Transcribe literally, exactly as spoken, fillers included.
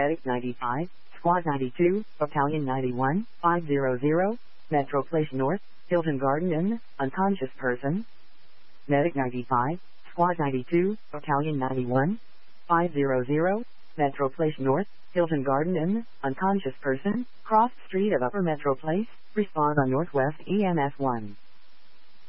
Medic ninety-five, Squad ninety-two, Battalion ninety-one, five hundred, Metro Place North, Hilton Garden Inn, unconscious person. Medic ninety-five, Squad ninety-two, Battalion ninety-one, five hundred, Metro Place North, Hilton Garden Inn, unconscious person, crossed street of Upper Metro Place, respond on Northwest E M S one.